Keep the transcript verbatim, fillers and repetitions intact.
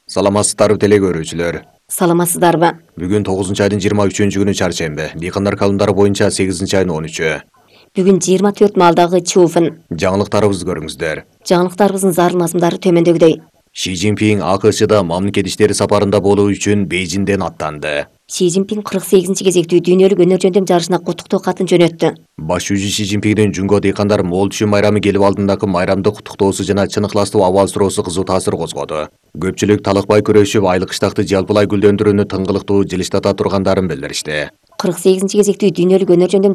Саламатсыздарбы теле көрүүчүлөр. Саламатсыздарбы? Бүгүн тогузунчу айдын жыйырма үчүнчү күнү чаршембе. Дыйкандар календарı боюнча сегизинчи айдын он үчү. Бүгүн жыйырма төрт малдагы чуфун. Жаңылыктарыбызды көрүңүздөр. Жаңылыктарыбыздын зарыл мазмундары төмөндөгүдөй. Ши Цзиньпин АКШда мамлекет иштери сапарында болуу үчүн Бейжиңден аттанды. Ши Цзиньпин кырк сегизинчи кезектүү дүйнөлүк өнөр жөндөм жарышына куттуктоо катын жөнөттү. Баш жүзү Ши Цзиньпиндин Жүнгө дыйкандар мол түшүм майрамы келип алдындагы майрамды куттуктоосу жана чын ыкластуу абал суроосу кызуу таасир козгоду. Көпчүлүк талыкпай күрөшүп, айлык кыштакты жалпылай гүлдөндүрүүнү тыңгылыктуу жылыштата тургандарын билдиришти. кырк сегизинчи кезектүү дүйнөлүк өнөр жөндөм